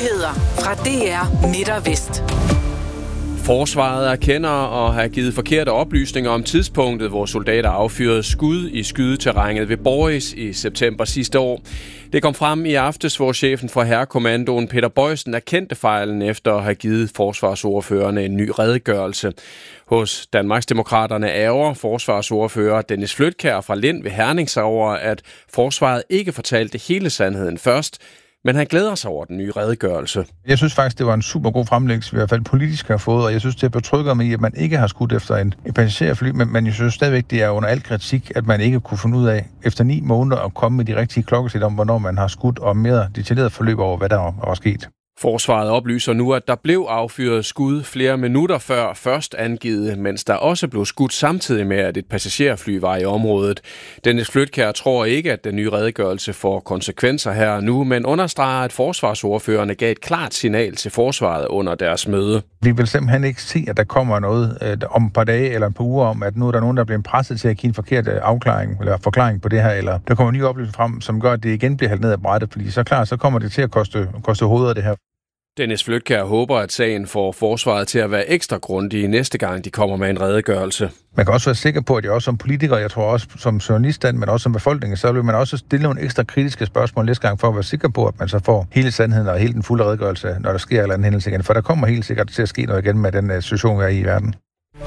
Nyheder fra DR Midt og Vest. Forsvaret erkender at have givet forkerte oplysninger om tidspunktet, hvor soldater affyrede skud i skydeterrænet ved Boris i september sidste år. Det kom frem i aftes, hvor chefen for Hærkommandoen Peter Boysen erkendte fejlen efter at have givet forsvarsordførerne en ny redegørelse. Hos Danmarksdemokraterne ærger forsvarsordfører Dennis Flydtkjær fra Lind ved Herning sig over, at forsvaret ikke fortalte hele sandheden først, men han glæder sig over den nye redegørelse. Jeg synes faktisk, det var en super god fremlæggelse, vi i hvert fald politisk har fået, og jeg synes, det betrygger mig i, at man ikke har skudt efter en passagerfly, men jeg synes stadigvæk, det er under al kritik, at man ikke kunne finde ud af, efter 9 måneder, at komme med de rigtige klokkeslæt om, hvornår man har skudt, og mere detaljeret forløb over, hvad der var sket. Forsvaret oplyser nu, at der blev affyret skud flere minutter før først angivet, mens der også blev skudt samtidig med, at et passagerfly var i området. Dennis Flydtkjær tror ikke, at den nye redegørelse får konsekvenser her nu, men understreger, at forsvarsordførerne gav et klart signal til forsvaret under deres møde. Vi vil simpelthen ikke se, at der kommer noget om et par dage eller et par uger om, at nu er der nogen, der bliver presset til at give en forkert afklaring eller forklaring på det her, eller der kommer nye oplysninger frem, som gør, at det igen bliver hældt ned ad brættet, fordi så kommer det til at koste hovedet af det her. Dennis Flydtkjær håber, at sagen får forsvaret til at være ekstra grundig næste gang, de kommer med en redegørelse. Man kan også være sikker på, at jeg også som politiker, jeg tror også som journalist, men også som befolkning, så vil man også stille nogle ekstra kritiske spørgsmål næste gang, for at være sikker på, at man så får hele sandheden og hele den fulde redegørelse, når der sker en eller anden hændelse igen. For der kommer helt sikkert til at ske noget igen med den situation, vi er i verden.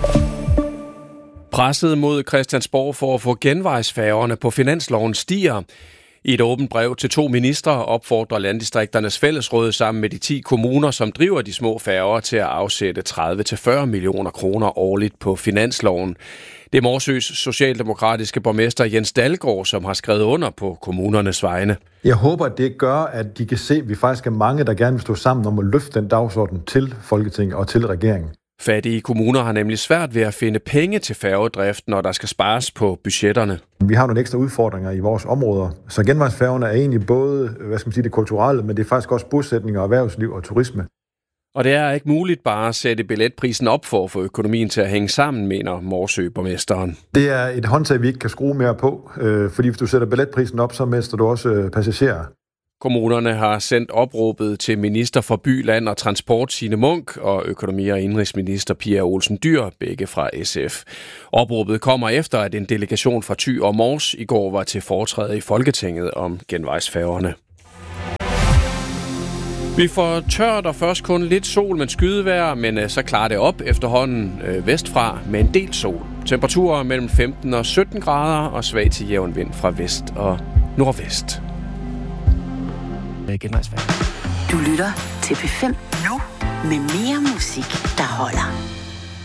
Presset mod Christiansborg for at få genvejsfærgerne på finansloven stiger. I et åbent brev til 2 ministre opfordrer Landdistrikternes Fællesråd sammen med de 10 kommuner, som driver de små færger, til at afsætte 30-40 millioner kroner årligt på finansloven. Det er Morsøs socialdemokratiske borgmester Jens Dalgaard, som har skrevet under på kommunernes vegne. Jeg håber, at det gør, at de kan se, at vi faktisk er mange, der gerne vil stå sammen om at løfte den dagsorden til Folketinget og til regeringen. Fattige kommuner har nemlig svært ved at finde penge til færgedrift, når der skal spares på budgetterne. Vi har nogle ekstra udfordringer i vores områder, så genvejsfærgerne er egentlig både, det kulturelle, men det er faktisk også bosætning og erhvervsliv og turisme. Og det er ikke muligt bare at sætte billetprisen op for at få økonomien til at hænge sammen, mener Morsø-borgmesteren. Det er et håndtag, vi ikke kan skrue mere på, fordi hvis du sætter billetprisen op, så mister du også passagerer. Kommunerne har sendt opråbet til minister for by, land og transport Signe Munk og økonomi- og indenrigsminister Pia Olsen Dyhr, begge fra SF. Opråbet kommer efter, at en delegation fra Thy og Mors i går var til foretræde i Folketinget om genvejsfærgerne. Vi får tørt og først kun lidt sol med skydevejr, men så klarer det op efterhånden vestfra med en del sol. Temperaturer mellem 15 og 17 grader og svag til jævn vind fra vest og nordvest. Du lytter til P5 nu med mere musik, der holder.